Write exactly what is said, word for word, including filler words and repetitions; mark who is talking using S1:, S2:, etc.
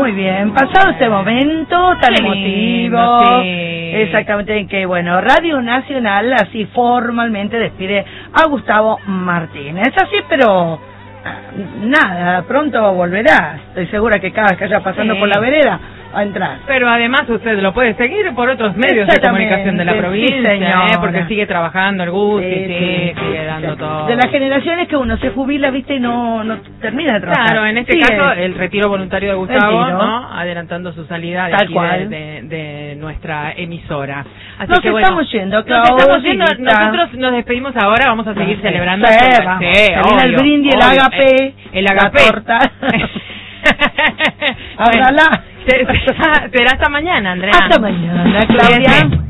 S1: muy bien. Pasado este momento tan
S2: Qué
S1: emotivo,
S2: lindo, sí.
S1: exactamente, en que, bueno, Radio Nacional así formalmente despide a Gustavo Martínez. Es así, pero nada, pronto volverá. Estoy segura que cada vez que vaya pasando
S2: Sí.
S1: por la vereda va a entrar.
S2: Pero además usted lo puede seguir por otros medios de comunicación de la provincia,
S1: sí, señora.
S2: ¿eh? Porque sigue trabajando el Gusti, sí,
S1: Sí,
S2: sí,
S1: sí,
S2: sigue
S1: sí,
S2: dando
S1: sí.
S2: todo.
S1: De las generaciones que uno se jubila, viste, y no, no termina de trabajar.
S2: Claro, en este
S1: Sí,
S2: caso
S1: es.
S2: el retiro voluntario de Gustavo,
S1: Retiro.
S2: ¿no? Adelantando su salida de,
S1: Tal
S2: aquí
S1: cual.
S2: de, de, de nuestra emisora. Así
S1: Nos
S2: que bueno,
S1: estamos yendo,
S2: nos estamos yendo,
S1: Claudita.
S2: nosotros nos despedimos ahora, vamos a seguir
S1: Sí,
S2: celebrando.
S1: sí,
S2: con-
S1: vamos.
S2: sí,
S1: Se viene el
S2: obvio,
S1: brindis, el
S2: obvio.
S1: agape,
S2: Eh, el
S1: la
S2: agape.
S1: torta.
S2: Bueno,
S1: Ábrala.
S2: será será hasta mañana, Andrea.
S1: Hasta mañana, Claudia.
S2: Cuídate.